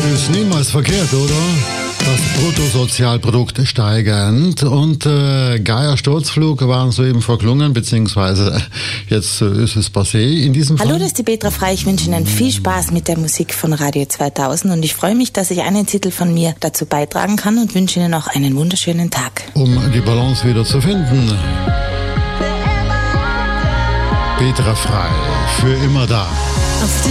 Ist niemals verkehrt, oder? Das Bruttosozialprodukt steigend und Geier Sturzflug waren soeben verklungen, beziehungsweise jetzt ist es passé in diesem Fall. Hallo, das ist die Petra Frey. Ich wünsche Ihnen viel Spaß mit der Musik von Radio 2000 und ich freue mich, dass ich einen Titel von mir dazu beitragen kann und wünsche Ihnen auch einen wunderschönen Tag. Um die Balance wieder zu finden. Petra Frey, für immer da.